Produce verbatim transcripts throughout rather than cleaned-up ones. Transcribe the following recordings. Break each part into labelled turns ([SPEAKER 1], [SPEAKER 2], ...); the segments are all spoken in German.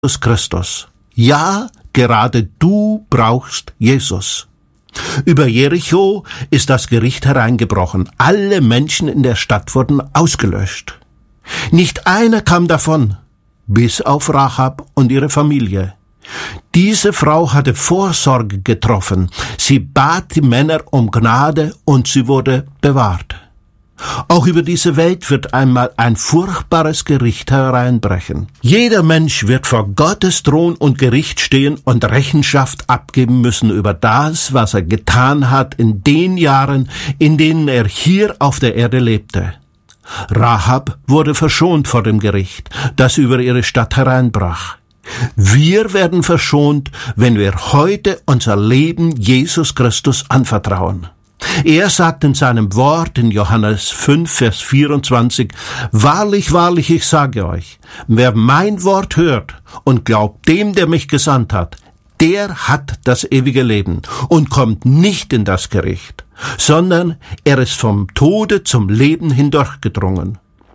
[SPEAKER 1] Jesus Christus. Ja, gerade du brauchst Jesus. Über Jericho ist das Gericht hereingebrochen. Alle Menschen in der Stadt wurden ausgelöscht. Nicht einer kam davon, bis auf Rahab und ihre Familie. Diese Frau hatte Vorsorge getroffen. Sie bat die Männer um Gnade und sie wurde bewahrt. Auch über diese Welt wird einmal ein furchtbares Gericht hereinbrechen. Jeder Mensch wird vor Gottes Thron und Gericht stehen und Rechenschaft abgeben müssen über das, was er getan hat in den Jahren, in denen er hier auf der Erde lebte. Rahab wurde verschont vor dem Gericht, das über ihre Stadt hereinbrach. Wir werden verschont, wenn wir heute unser Leben Jesus Christus anvertrauen. Er sagt in seinem Wort in Johannes fünf, Vers vierundzwanzig, »Wahrlich, wahrlich, ich sage euch, wer mein Wort hört und glaubt dem, der mich gesandt hat, der hat das ewige Leben und kommt nicht in das Gericht, sondern er ist vom Tode zum Leben hindurchgedrungen.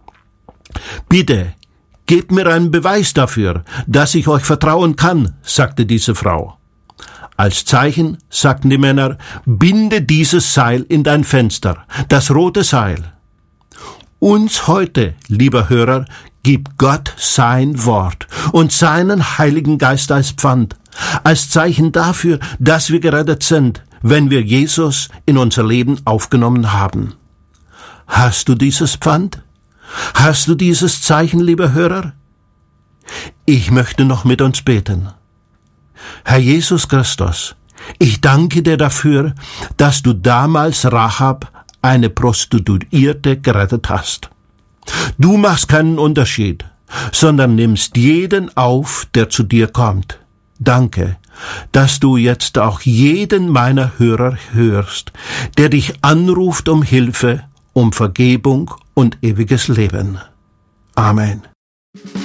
[SPEAKER 1] Bitte, gebt mir einen Beweis dafür, dass ich euch vertrauen kann«, sagte diese Frau. Als Zeichen, sagten die Männer, binde dieses Seil in dein Fenster, das rote Seil. Uns heute, lieber Hörer, gibt Gott sein Wort und seinen Heiligen Geist als Pfand, als Zeichen dafür, dass wir gerettet sind, wenn wir Jesus in unser Leben aufgenommen haben. Hast du dieses Pfand? Hast du dieses Zeichen, lieber Hörer? Ich möchte noch mit uns beten. Herr Jesus Christus, ich danke dir dafür, dass du damals Rahab, eine Prostituierte, gerettet hast. Du machst keinen Unterschied, sondern nimmst jeden auf, der zu dir kommt. Danke, dass du jetzt auch jeden meiner Hörer hörst, der dich anruft um Hilfe, um Vergebung und ewiges Leben. Amen.